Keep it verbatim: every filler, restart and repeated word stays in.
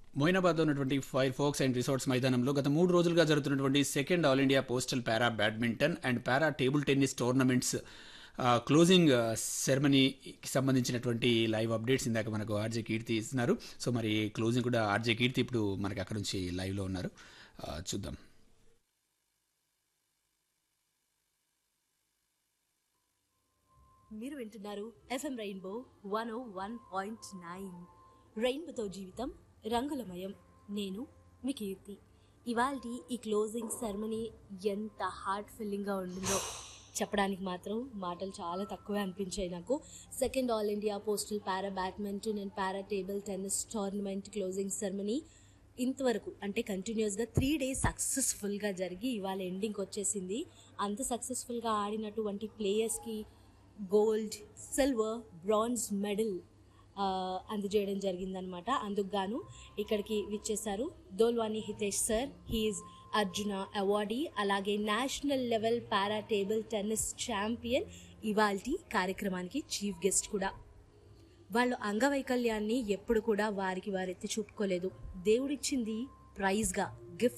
మొయినాబాద్లో ఉన్నటువంటి fire folks and resorts మైదానంలో గత మూడు రోజులుగా జరుగుతున్నటువంటి second all India postal para badminton and para table tennis tournaments closing సెరమనీకి సంబంధించినటువంటి లైవ్ అప్డేట్స్ ఇందాక మనకు ఆర్జే కీర్తి ఇస్తున్నారు. సో మరి క్లోజింగ్ కూడా ఆర్జే కీర్తి ఇప్పుడు మనకి అక్కడ నుంచి లైవ్లో ఉన్నారు. ఆ, చూద్దాం. మీరు వింటున్నారు ఎఫ్ఎం రెయిన్బో వన్ ఓ వన్ పాయింట్ నైన్. రెయిన్బోతో జీవితం రంగులమయం. నేను మీ కీర్తి. ఇవాల్టి ఈ క్లోజింగ్ సెరమనీ ఎంత హార్ట్ ఫిల్లింగ్గా ఉండిందో చెప్పడానికి మాత్రం మాటలు చాలా తక్కువే అనిపించాయి నాకు. Second all India postal para badminton and para table tennis tournament closing ceremony ఇంతవరకు అంటే కంటిన్యూస్గా త్రీ డేస్ సక్సెస్ఫుల్గా జరిగి ఇవాళ ఎండింగ్కి వచ్చేసింది. అంత సక్సెస్ఫుల్గా ఆడినటువంటి ప్లేయర్స్కి గోల్డ్, సిల్వర్, బ్రాంజ్ మెడల్ అందజేయడం జరిగిందనమాట. అందుకు గాను ఇక్కడికి విచ్చేశారు దోల్వాని Hitesh sir, he's Arjuna awardee, అలాగే నేషనల్ లెవెల్ పారా టేబుల్ టెన్నిస్ ఛాంపియన్, ఇవాల్టి కార్యక్రమానికి చీఫ్ గెస్ట్ కూడా. వాళ్ళు అంగవైకల్యాన్ని ఎప్పుడు కూడా వారికి వారెత్తి చూపుకోలేదు. దేవుడిచ్చింది ప్రైజ్గా, గిఫ్ట్